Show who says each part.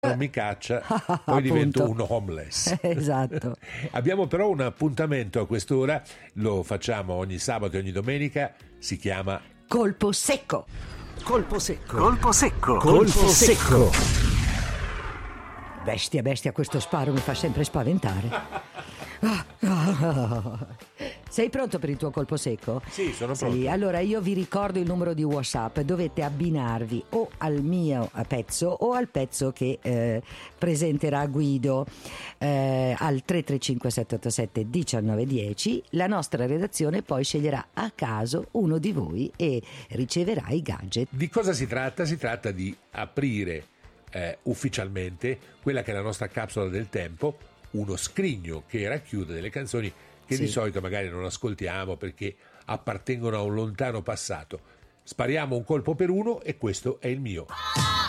Speaker 1: non mi caccia, poi divento un homeless.
Speaker 2: Esatto.
Speaker 1: Abbiamo però un appuntamento a quest'ora, lo facciamo ogni sabato e ogni domenica, si chiama
Speaker 2: Colpo secco.
Speaker 3: Colpo secco.
Speaker 4: Colpo secco.
Speaker 3: Colpo secco.
Speaker 2: Bestia, bestia, questo sparo mi fa sempre spaventare. Sei pronto per il tuo colpo secco?
Speaker 1: Sì, sono pronto.
Speaker 2: Sì, allora io vi ricordo il numero di WhatsApp, dovete abbinarvi o al mio pezzo o al pezzo che presenterà Guido al 335 787 1910. La nostra redazione poi sceglierà a caso uno di voi e riceverà i gadget.
Speaker 1: Di cosa si tratta? Si tratta di aprire ufficialmente quella che è la nostra capsula del tempo, uno scrigno che racchiude delle canzoni che
Speaker 2: Sì.
Speaker 1: di solito magari non ascoltiamo perché appartengono a un lontano passato. Spariamo un colpo per uno e questo è il mio.